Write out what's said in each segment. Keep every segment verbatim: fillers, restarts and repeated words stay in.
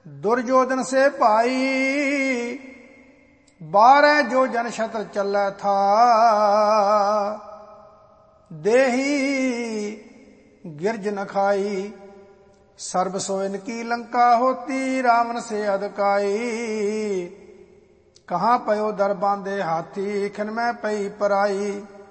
दुर्योधन से भाई बारह जो जन शत्र चलै था। देही गिरज न खाई सर्ब सोइन की लंका होती। रावण से अधकाई कहाँ पयो दर बांधे हाथी। खिन में पई पराई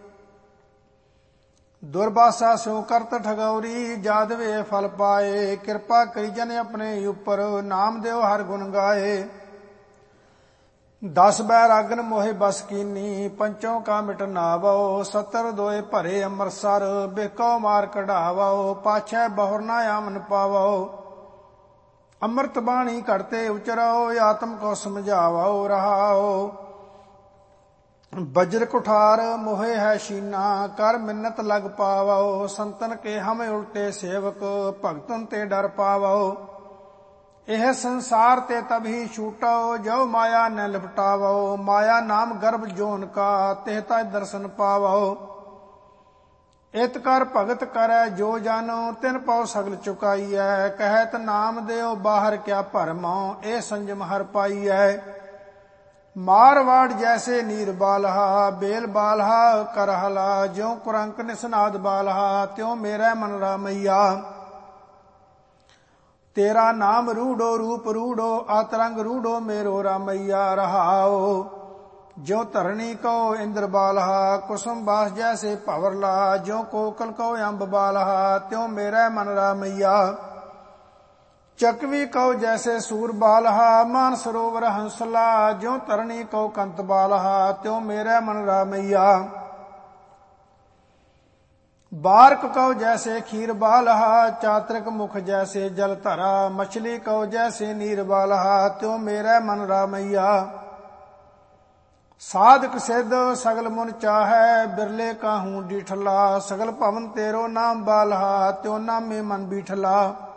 दुर्वासा स्यो करत ठगौरी। जादवे फल पाए कृपा करी जन अपने ऊपर। नाम देव हर गुण गाए दस बैरागन मोहे बस कीनी। पंचों का मिट नावो सतर दोए भरे अमरसर। बेको मार कढ़ावो पाछै बहुर ना आमन पावो। अमृत बाणी करते उचरो आत्म को समझावो रहाओ। वज्र कुठार मोहे है शीना कर मिन्नत लग पावो। संतन के हम उल्टे सेवक भगतन ते डर पावो। यह संसार ते तभी छूटो जो माया न लिपटावो। माया नाम गर्भ जोन का तेहता दर्शन पावो। इत कर भगत करे जो जानो तिन पाओ सगल चुकाईऐ। कहत नाम देव बाहर क्या भरमो ए संजम हर पाईऐ। मारवाड़ जैसे नीर बालहा बेल बालहा करहला। ज्यों कुरंक निसनाद बालहा त्यों मेरा मन रामैया। तेरा नाम रूढ़ो रूप रूढ़ो आतरंग रूढ़ो मेरो रामैया रहाओ। ज्यों धरणी को इंद्र बालहा कुसुम बास जैसे भंवरला। ज्यों कोकल को अम्ब बालहा त्यों मेरा मन रामैया। चकवी कौ जैसे सूर बालहा मान सरोवर हंसला। ज्यों तरणी कौ कंत बालहा त्यों मेरा मन रामैया। बारक कौ जैसे खीर बालहा चातृक मुख जैसे जल धरा। मछली कौ जैसे नीर बालहा त्यों मेरा मन रामैया। साधक सिद्ध सगल मुन चाहै बिरले काहू डिठला। सगल भवन तेरो नाम बालहा त्यों नामे मन बीठला।